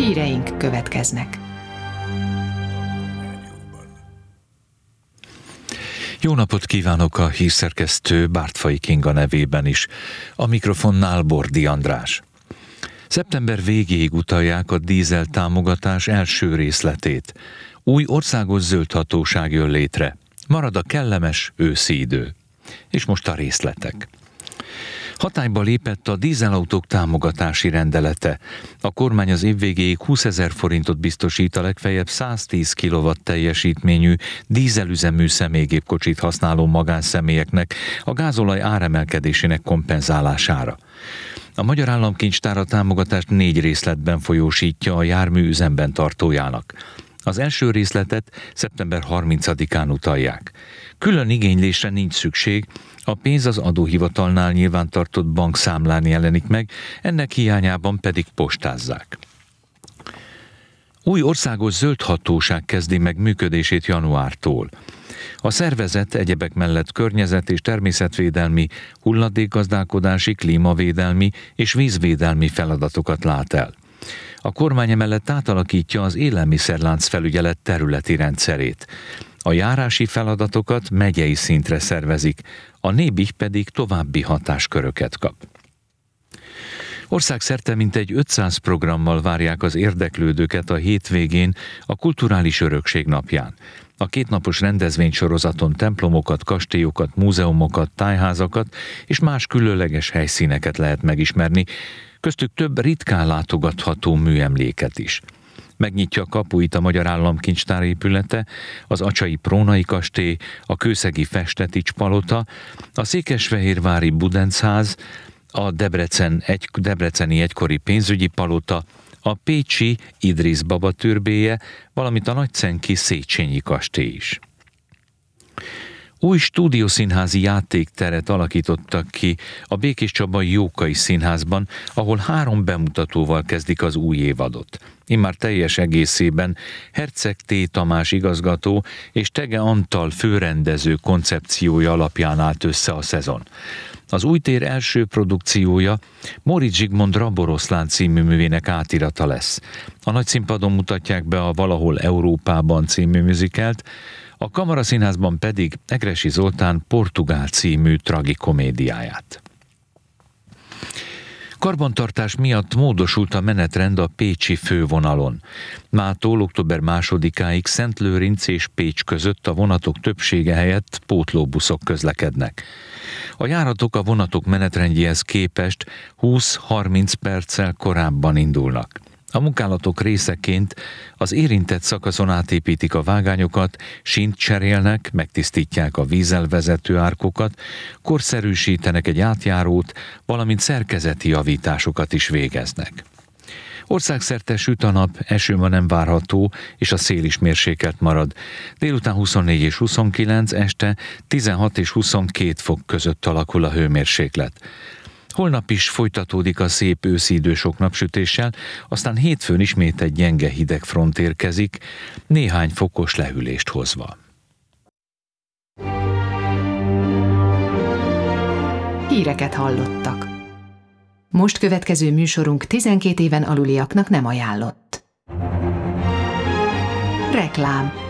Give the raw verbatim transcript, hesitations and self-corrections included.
Híreink következnek. Jó napot kívánok a hírszerkesztő Bártfai Kinga nevében is. A mikrofonnál Bordi András. Szeptember végéig utalják a dízel támogatás első részletét. Új országos zöld hatóság jön létre. Marad a kellemes őszi idő. És most a részletek. Hatályba lépett a dízelautók támogatási rendelete. A kormány az év végéig húszezer forintot biztosít a legfeljebb száztíz kilowatt teljesítményű dízelüzemű személygépkocsit használó magánszemélyeknek a gázolaj áremelkedésének kompenzálására. A Magyar Államkincstár a támogatást négy részletben folyósítja a jármű üzemben tartójának. Az első részletet szeptember harmincadikán utalják. Külön igénylésre nincs szükség, a pénz az adóhivatalnál nyilvántartott bankszámlán jelenik meg, ennek hiányában pedig postázzák. Új országos zöld hatóság kezdi meg működését januártól. A szervezet egyebek mellett környezet- és természetvédelmi, hulladékgazdálkodási, klímavédelmi és vízvédelmi feladatokat lát el. A kormány emellett átalakítja az élelmiszerlánc felügyelet területi rendszerét. A járási feladatokat megyei szintre szervezik, a Nébih pedig további hatásköröket kap. Országszerte mintegy ötszáz programmal várják az érdeklődőket a hétvégén a Kulturális Örökség napján. A kétnapos rendezvénysorozaton templomokat, kastélyokat, múzeumokat, tájházakat és más különleges helyszíneket lehet megismerni, köztük több ritkán látogatható műemléket is. Megnyitja a kapuit a Magyar Államkincstár épülete, az acsai Prónai kastély, a kőszegi Festetics palota, a székesfehérvári Budencház, a Debrecen egy, debreceni egykori pénzügyi palota, a pécsi Idrisz baba türbéje, valamint a nagycenki Széchenyi kastély is. Új stúdiószínházi játékteret alakítottak ki a Békéscsabai Jókai Színházban, ahol három bemutatóval kezdik az új évadot. Immár teljes egészében Herceg T. Tamás igazgató és Tege Antal főrendező koncepciója alapján állt össze a szezon. Az új tér első produkciója Móricz Zsigmond Raboroszlán című művének átirata lesz. A nagyszínpadon mutatják be a Valahol Európában című műzikelt, a Kamaraszínházban pedig Egressy Zoltán Portugál című tragikomédiáját. Karbantartás miatt módosult a menetrend a pécsi fővonalon. Mától október másodikáig Szentlőrinc és Pécs között a vonatok többsége helyett pótlóbuszok közlekednek. A járatok a vonatok menetrendjéhez képest húsz-harminc perccel korábban indulnak. A munkálatok részeként az érintett szakaszon átépítik a vágányokat, sínt cserélnek, megtisztítják a vízzel vezető árkokat, korszerűsítenek egy átjárót, valamint szerkezeti javításokat is végeznek. Országszerte süt a nap, eső ma nem várható, és a szél is mérsékelt marad. Délután huszonnégy és huszonkilenc, este tizenhat és huszonkét fok között alakul a hőmérséklet. Holnap is folytatódik a szép őszi idő sok napsütéssel, aztán hétfőn ismét egy gyenge hideg front érkezik, néhány fokos lehűlést hozva. Híreket hallottak. Most következő műsorunk tizenkét éven aluliaknak nem ajánlott. Reklám.